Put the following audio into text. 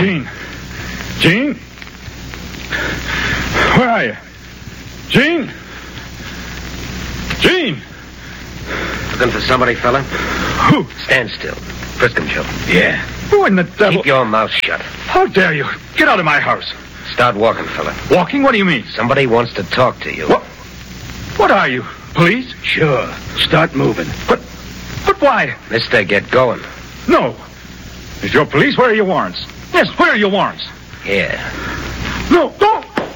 Jean. Jean? Where are you? Jean? Jean? Looking for somebody, fella? Who? Stand still. Frisk him, Joe. Yeah. Who in the devil? Keep your mouth shut. How dare you? Get out of my house. Start walking, fella. Walking? What do you mean? Somebody wants to talk to you. What? What are you? Police? Sure. Start moving. But why? Mister, get going. No. If you're police, where are your warrants? Yes, where are your warrants? Here. No,